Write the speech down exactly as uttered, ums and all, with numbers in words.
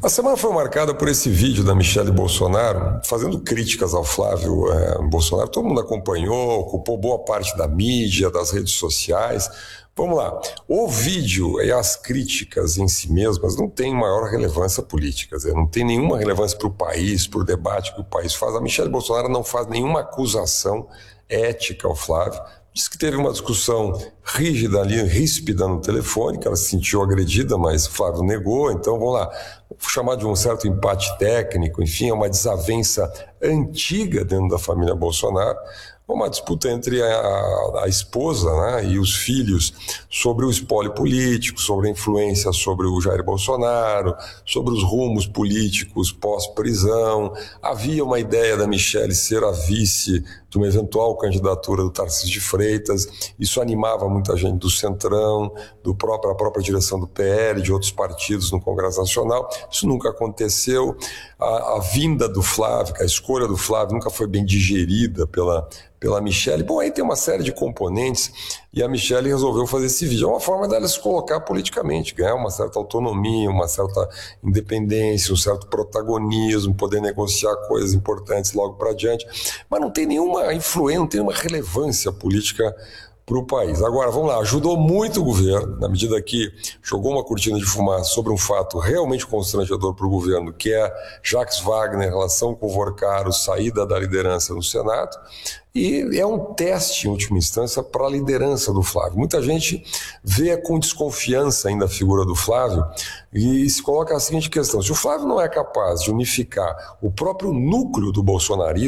A semana foi marcada por esse vídeo da Michelle Bolsonaro fazendo críticas ao Flávio é, Bolsonaro. Todo mundo acompanhou, ocupou boa parte da mídia, das redes sociais. Vamos lá, o vídeo e as críticas em si mesmas não têm maior relevância política, dizer, não tem nenhuma relevância para o país, para o debate que o país faz. A Michelle Bolsonaro não faz nenhuma acusação ética ao Flávio. Diz que teve uma discussão rígida ali, ríspida no telefone, que ela se sentiu agredida, mas Flávio negou. Então, vamos lá, vou chamar de um certo empate técnico, enfim, é uma desavença antiga dentro da família Bolsonaro, uma disputa entre a, a esposa, né, e os filhos sobre o espólio político, sobre a influência sobre o Jair Bolsonaro, sobre os rumos políticos pós-prisão. Havia uma ideia da Michelle ser a vice de uma eventual candidatura do Tarcísio de Freitas. Isso animava muita gente do Centrão, do próprio, a própria direção do P L, de outros partidos no Congresso Nacional. Isso nunca aconteceu. A, a vinda do Flávio, a escolha do Flávio nunca foi bem digerida pela, pela Michelle. Bom, aí tem uma série de componentes e a Michelle resolveu fazer esse vídeo. É uma forma dela se colocar politicamente, ganhar uma certa autonomia, uma certa independência, um certo protagonismo, poder negociar coisas importantes logo para adiante. Mas não tem nenhuma influência, não tem nenhuma relevância política para o país. Agora, vamos lá, ajudou muito o governo, na medida que jogou uma cortina de fumaça sobre um fato realmente constrangedor para o governo, que é Jacques Wagner, relação com o Vorcaro, saída da liderança no Senado, e é um teste, em última instância, para a liderança do Flávio. Muita gente vê com desconfiança ainda a figura do Flávio e se coloca a seguinte questão: se o Flávio não é capaz de unificar o próprio núcleo do bolsonarismo,